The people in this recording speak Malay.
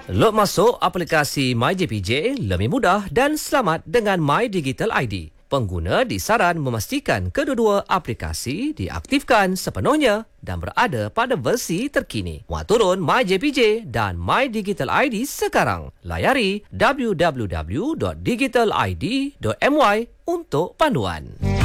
Load masuk aplikasi MyJPJ lebih mudah dan selamat dengan My Digital ID. Pengguna disaran memastikan kedua-dua aplikasi diaktifkan sepenuhnya dan berada pada versi terkini. Muat turun MyJPJ dan My Digital ID sekarang. Layari www.digitalid.my untuk panduan.